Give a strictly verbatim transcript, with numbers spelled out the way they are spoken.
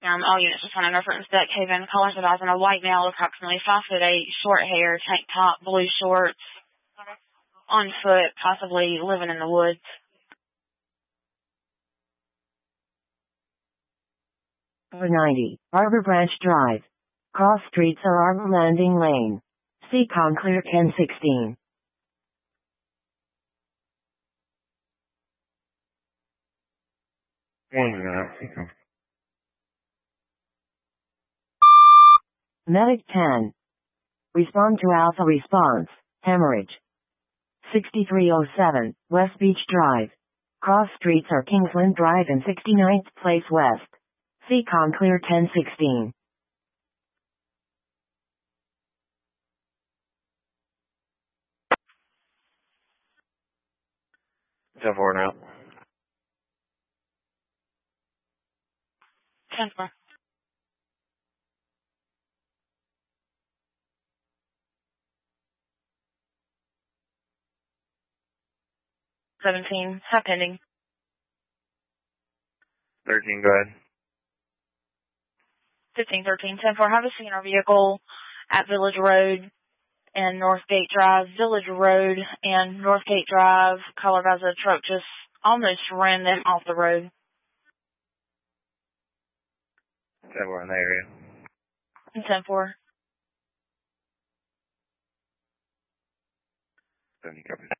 Um, all units responding reference Duck Haven. Callers advising a white male, approximately five foot eight, short hair, tank top, blue shorts, on foot, possibly living in the woods. four ninety, Arbor Branch Drive. Cross streets are Arbor Landing Lane. Seacon clear ten sixteen. One minute. Medic ten. Respond to Alpha Response. Hemorrhage. sixty-three oh seven, West Beach Drive. Cross streets are Kingsland Drive and sixty-ninth Place West. Seacon clear ten sixteen. ten four now. ten four. seventeen, have pending. thirteen, go ahead. fifteen, thirteen, ten four, have a seen our vehicle at Village Road and Northgate Drive. Village Road and Northgate Drive. Caller has a truck just almost ran them off the road. ten four in the area. ten four. seventy, copy.